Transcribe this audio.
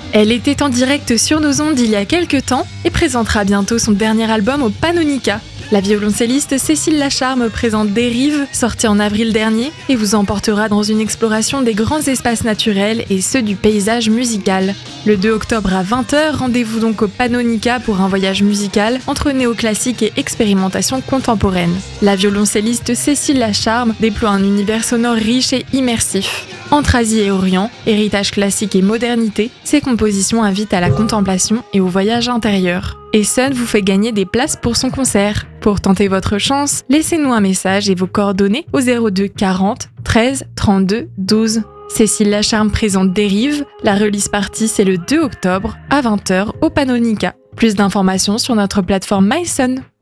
Elle était en direct sur nos ondes il y a quelques temps et présentera bientôt son dernier album au Pannonica. La violoncelliste Cécile Lacharme présente Dérive, sorti en avril dernier, et vous emportera dans une exploration des grands espaces naturels et ceux du paysage musical. Le 2 octobre à 20h, rendez-vous donc au Pannonica pour un voyage musical entre néoclassique et expérimentation contemporaine. La violoncelliste Cécile Lacharme déploie un univers sonore riche et immersif. Entre Asie et Orient, héritage classique et modernité, ses compositions invitent à la contemplation et au voyage intérieur. Et Sun vous fait gagner des places pour son concert. Pour tenter votre chance, laissez-nous un message et vos coordonnées au 02 40 13 32 12. Cécile Lacharme présente Dérive, la release party c'est le 2 octobre à 20h au Pannonica. Plus d'informations sur notre plateforme MySun.